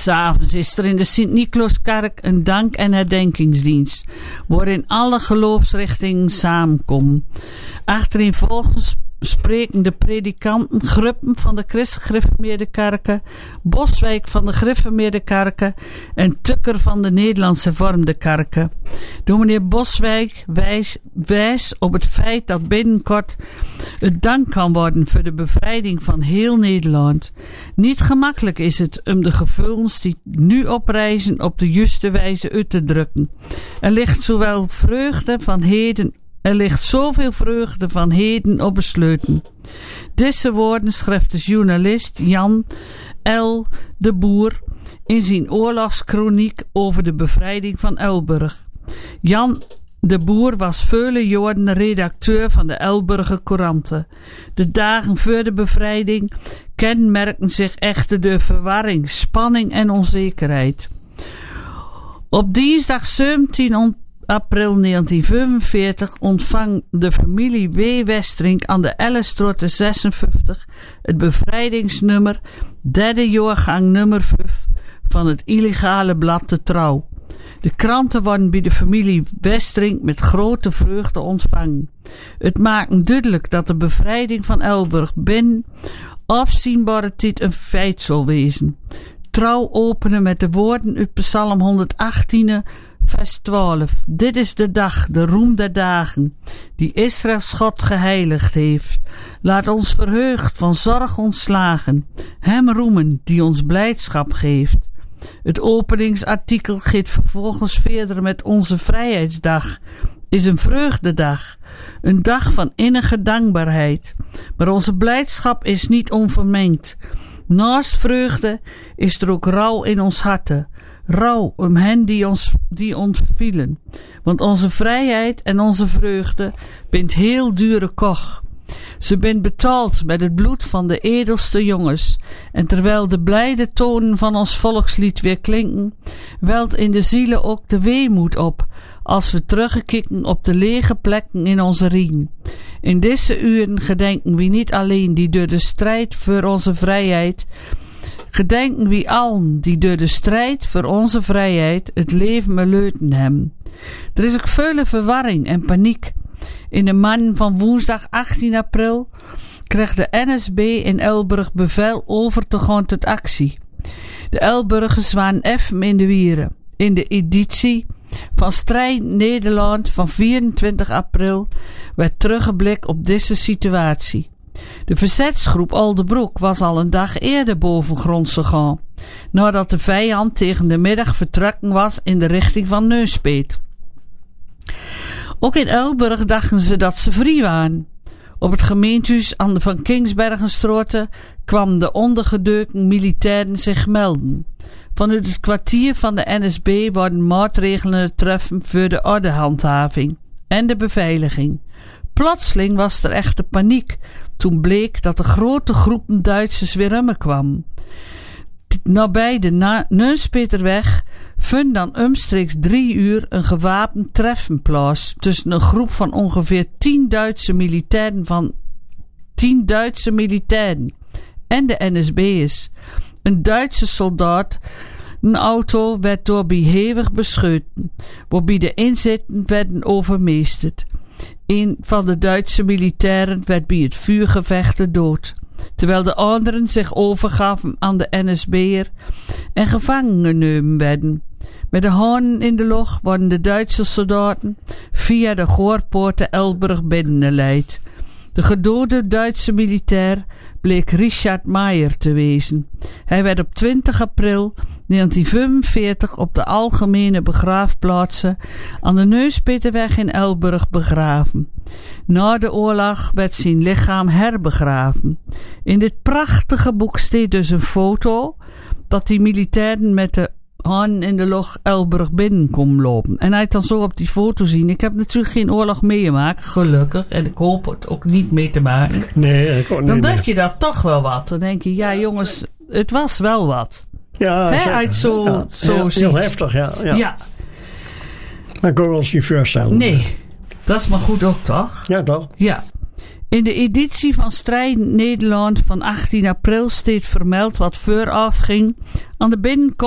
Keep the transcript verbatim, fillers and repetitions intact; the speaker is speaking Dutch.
'S'avonds is er in de Sint-Niklaaskerk een dank- en herdenkingsdienst, waarin alle geloofsrichtingen samenkomen. Achtereenvolgens spreken de predikanten Gruppen van de Christen-Gereformeerde Kerken, Boswijk van de Gereformeerde Kerken en Tukker van de Nederlands Hervormde Kerken. Dominee Boswijk wijst wijs op het feit dat binnenkort het dank kan worden voor de bevrijding van heel Nederland. Niet gemakkelijk is het om de gevoelens die nu oprijzen op de juiste wijze uit te drukken. Er ligt zowel vreugde van heden Er ligt zoveel vreugde van heden op besluiten. Deze woorden schrijft de journalist Jan L. de Boer in zijn oorlogskroniek over de bevrijding van Elburg. Jan de Boer was vele jaren redacteur van de Elburger Couranten. De dagen voor de bevrijding kenmerkten zich echter door verwarring, spanning en onzekerheid. Op dinsdag zeventien april negentien vijfenveertig ontvang de familie W. Westerink aan de Ellestraat zesenvijftig het bevrijdingsnummer, derde jaargang nummer vijf van het illegale blad De Trouw. De kranten worden bij de familie Westerink met grote vreugde ontvangen. Het maakt duidelijk dat de bevrijding van Elburg binnen afzienbare tijd een feit zal wezen. Trouw openen met de woorden uit Psalm honderdachttien, vers twaalf. Dit is de dag, de roem der dagen, die Israëls God geheiligd heeft. Laat ons verheugd van zorg ontslagen, hem roemen die ons blijdschap geeft. Het openingsartikel gaat vervolgens verder met onze vrijheidsdag. Is een vreugdedag, een dag van innige dankbaarheid. Maar onze blijdschap is niet onvermengd. Naast vreugde is er ook rouw in ons harten. Rouw om hen die ons die ontvielen. Want onze vrijheid en onze vreugde bent heel dure koch. Ze bent betaald met het bloed van de edelste jongens. En terwijl de blijde tonen van ons volkslied weer klinken, welt in de zielen ook de weemoed op, als we terugkijken op de lege plekken in onze riem. In deze uren gedenken we niet alleen die door de strijd voor onze vrijheid, gedenken we allen die door de strijd voor onze vrijheid het leven meleuten hebben. Er is ook vele verwarring en paniek. In de man van woensdag achttien april kreeg de N S B in Elburg bevel over te gaan tot actie. De Elburgers waren even in de wieren. In de editie van Strijd Nederland van vierentwintig april werd teruggeblikt op deze situatie. De verzetsgroep Aldebroek was al een dag eerder bovengronds gegaan, nadat de vijand tegen de middag vertrokken was in de richting van Neuspeet. Ook in Elburg dachten ze dat ze vrij waren. Op het gemeentehuis aan de Van Kingsbergenstraat kwamen de ondergedoken militairen zich melden. Vanuit het kwartier van de N S B worden maatregelen getroffen voor de ordehandhaving en de beveiliging. Plotseling was er echter paniek toen bleek dat de grote groepen Duitsers weer rummenkwamen. Nabij de Na- Neuspeterweg vond dan omstreeks drie uur een gewapend treffen plaats tussen een groep van ongeveer tien Duitse militairen van tien Duitse militairen en de N S B'ers. Een Duitse soldaat, een auto werd doorbij hevig beschoten, waarbij de inzittenden werden overmeesterd. Een van de Duitse militairen werd bij het vuurgevecht dood, terwijl de anderen zich overgaven aan de N S B'er en gevangen genomen werden. Met de handen in de lucht worden de Duitse soldaten via de Goorpoorten Elburg binnengeleid. De gedode Duitse militair bleek Richard Meijer te wezen. Hij werd op twintig april negentien vijfenveertig op de algemene begraafplaatsen aan de Neuspeterweg in Elburg begraven. Na de oorlog werd zijn lichaam herbegraven. In dit prachtige boek staat dus een foto dat die militairen met de handen in de lucht Elburg binnen kon lopen. En hij dan zo op die foto zien. Ik heb natuurlijk geen oorlog meegemaakt, gelukkig. En ik hoop het ook niet mee te maken. Nee, ik ook niet. Dan dacht je dat toch wel wat. Dan denk je, ja jongens, het was wel wat. Ja, He, zeker. uit zo, ja, zo ja, ziet. heel heftig, ja. ja. ja. Dat kan ik ons niet voorstellen. Nee, dat is maar goed ook, toch? Ja, toch? Ja. In de editie van Strijd Nederland van achttien april staat vermeld wat vooraf ging aan de binnenkomst